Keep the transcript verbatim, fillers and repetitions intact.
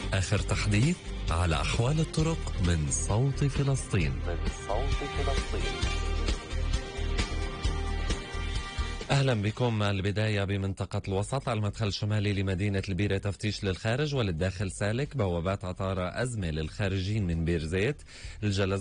آخر تحديث على أحوال الطرق من صوت فلسطين. من صوت فلسطين. أهلا بكم. البداية بمنطقة الوسط. على المدخل الشمالي لمدينة البيرة تفتيش للخارج وللداخل سالك. بوابات عطارة أزمة للخارجين من بير زيت. الجلزة